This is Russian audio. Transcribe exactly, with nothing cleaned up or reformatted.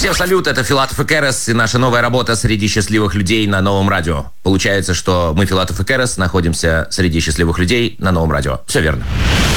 Всем салют, это Филатов и Керес и наша новая работа «Среди счастливых людей» на Новом радио. Получается, что мы, Филатов и Керес, находимся среди счастливых людей на Новом радио. Все верно.